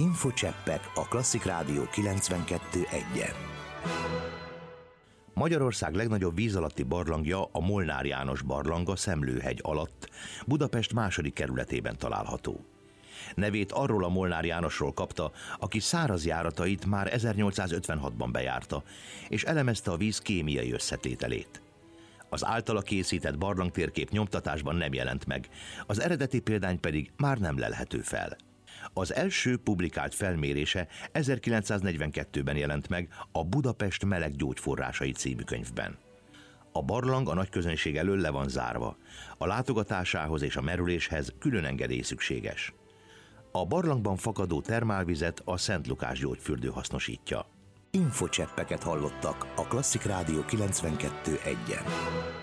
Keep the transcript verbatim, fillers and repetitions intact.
Infocseppek a Klasszik Rádió kilencvenkettő egyen. Magyarország legnagyobb víz alatti barlangja, a Molnár János barlang a Szemlőhegy alatt, Budapest második kerületében található. Nevét arról a Molnár Jánosról kapta, aki száraz járatait már ezernyolcszázötvenhatban bejárta, és elemezte a víz kémiai összetételét. Az általa készített barlangtérkép nyomtatásban nem jelent meg, az eredeti példány pedig már nem lelhető fel. Az első publikált felmérése ezerkilencszáznegyvenkettőben jelent meg a Budapest meleg gyógyforrásai című könyvben. A barlang a nagyközönség elől le van zárva, a látogatásához és a merüléshez külön engedély szükséges. A barlangban fakadó termálvizet a Szent Lukás gyógyfürdő hasznosítja. Infocseppeket hallottak a Klasszik Rádió kilencvenkettő egyen.